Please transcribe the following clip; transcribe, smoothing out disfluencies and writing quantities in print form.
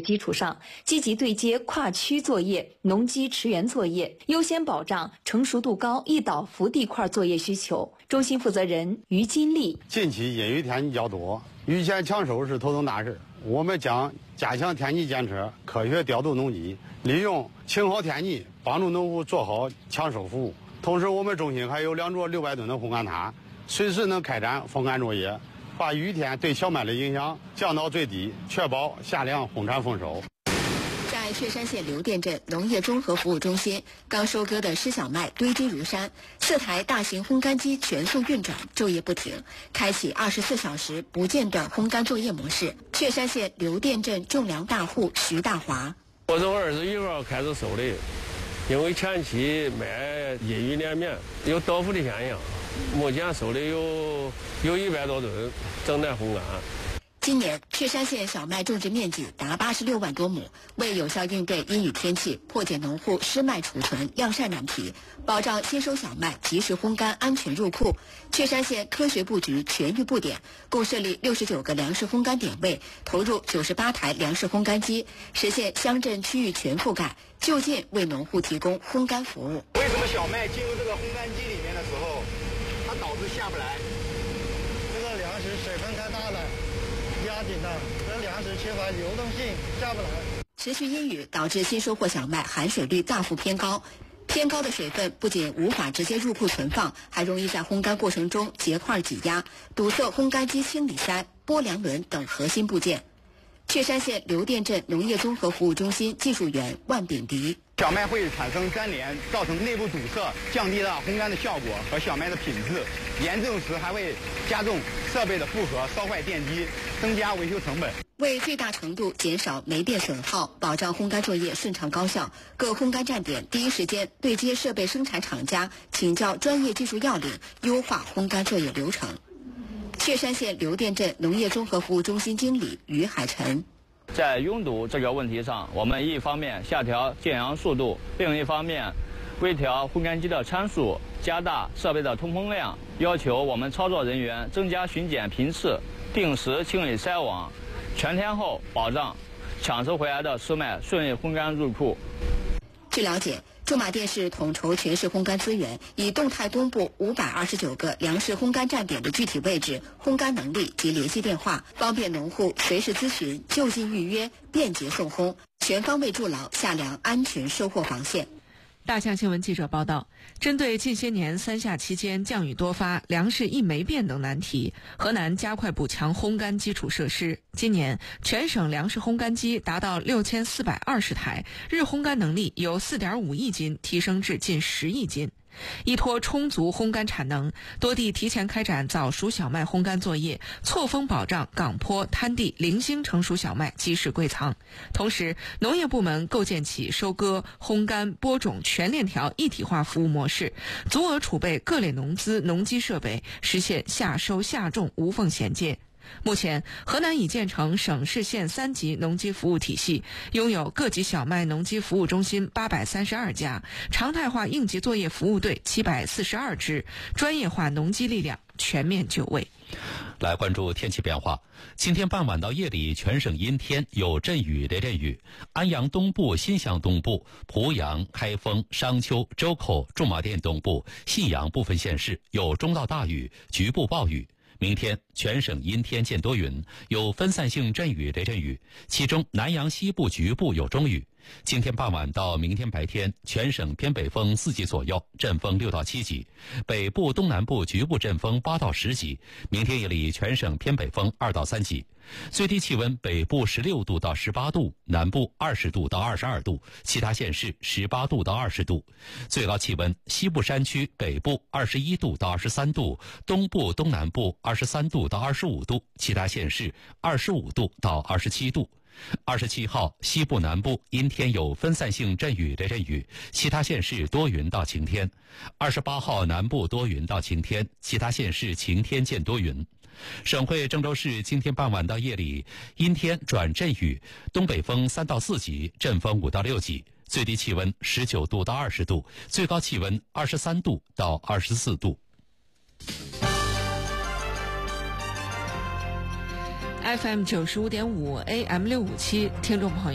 基础上，积极对接跨区作业、农机驰援作业，优先保障成熟度高、易倒伏地块作业需求。中心负责人于金丽： 近期阴雨天气较多，预先抢收是头等大事。我们将加强天气监测，科学调度农机，利用晴好天气帮助农户做好抢收服务。同时，我们中心还有2座600吨的烘干塔，随时能开展风干作业，把雨天对小麦的影响降到最低，确保夏粮丰产丰收。 在确山县刘店镇农业综合服务中心，刚收割的湿小麦堆积如山，4台大型烘干机全速运转，昼夜不停，开启24小时不间断烘干作业模式。确山县刘店镇种粮大户徐大华： 我从21号开始收的，因为前期麦阴雨连绵，有倒伏的现象，目前收的有100多吨，正在烘干。 今年确山县小麦种植面积达86万多亩，为有效应对阴雨天气，破解农户湿麦储存晾晒难题，保障新收小麦及时烘干安全入库，确山县科学布局全域布点，共设立69个粮食烘干点位，投入98台粮食烘干机，实现乡镇区域全覆盖，就近为农户提供烘干服务。 为什么小麦进入这个烘干机里面的时候，它导致下不来？ 这个粮食水分太大了，压紧了，这粮食缺乏流动性，下不来。 持续阴雨导致新收获小麦含水率大幅偏高，偏高的水分不仅无法直接入库存放，还容易在烘干过程中结块挤压，堵塞烘干机清理塞、拨粮轮等核心部件。确山县刘店镇农业综合服务中心技术员万炳迪： 小麦会产生粘连，造成内部堵塞，降低了烘干的效果和小麦的品质，严重时还会加重设备的负荷，烧坏电机，增加维修成本。 为最大程度减少煤电损耗，保障烘干作业顺畅高效，各烘干站点第一时间对接设备生产厂家，请教专业技术要领，优化烘干作业流程。确山县刘店镇农业综合服务中心经理于海晨： 在拥堵这个问题上，我们一方面下调建阳速度，另一方面微调烘干机的参数，加大设备的通风量，要求我们操作人员增加巡检频次，定时清理筛网，全天候保障抢收回来的湿麦顺利烘干入库。 据了解，驻马店市统筹全市烘干资源，以动态公布529个粮食烘干站点的具体位置、烘干能力及联系电话，方便农户随时咨询、就近预约，便捷送烘，全方位筑牢夏粮安全收获防线。 大象新闻记者报道，针对近些年3夏期间降雨多发、粮食易霉变等难题，河南加快补强烘干基础设施。今年全省粮食烘干机达到6420台，日烘干能力由4.5亿斤提升至近10亿斤。依托充足烘干产能，多地提前开展早熟小麦烘干作业，错峰保障岗坡滩地零星成熟小麦及时归仓。同时，农业部门构建起收割、烘干、播种全链条一体化服务模式，足额储备各类农资、农机设备，实现夏收夏种无缝衔接。目前，河南已建成省市县3级农机服务体系，拥有各级小麦农机服务中心832家，常态化应急作业服务队742支，专业化农机力量全面就位。 来关注天气变化。今天傍晚到夜里，全省阴天，有阵雨、雷阵雨。安阳东部、新乡东部、濮阳、开封、商丘、周口、驻马店东部、信阳部分县市有中到大雨，局部暴雨。明天全省阴天见多云，有分散性阵雨、雷阵雨，其中南阳西部局部有中雨。今天傍晚到明天白天，全省偏北风4级左右，阵风6到7级，北部、东南部局部阵风8到10级。明天夜里全省偏北风2到3级。最低气温北部16度到18度，南部20度到22度，其他县市18度到20度。最高气温西部山区北部21度到23度，东部、东南部23度到25度，其他县市25度到27度。27号西部南部阴天有分散性阵雨、雷阵雨，其他县市多云到晴天。28号南部多云到晴天，其他县市晴天见多云。省会郑州市今天傍晚到夜里阴天转阵雨，东北风3到4级，阵风5到6级，最低气温19度到20度，最高气温23度到24度。 FM 95.5 AM 657，听众朋友。